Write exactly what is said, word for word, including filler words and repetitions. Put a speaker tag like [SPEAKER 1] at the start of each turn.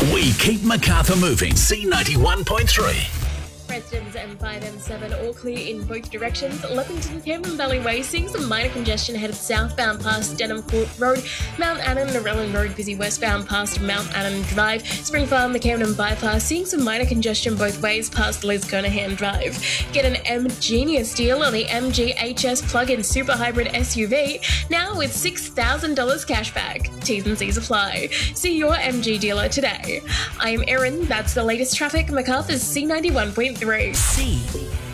[SPEAKER 1] We keep Macarthur moving. C ninety-one point three.
[SPEAKER 2] Preston's M five M seven all clear in both directions. Leppington Cameron Valley Way seeing some minor congestion headed southbound past Denham Court Road. Mount Annan Narellan Road busy westbound past Mount Annan Drive. Spring Farm the Camden Bypass seeing some minor congestion both ways past Liz Kernahan Drive. Get an M Genius deal on the M G H S plug-in super hybrid S U V now with six thousand dollars cashback. T's and C's apply. See your M G dealer today. I'm Erin. That's the latest traffic. Macarthur's C ninety-one point three.
[SPEAKER 3] C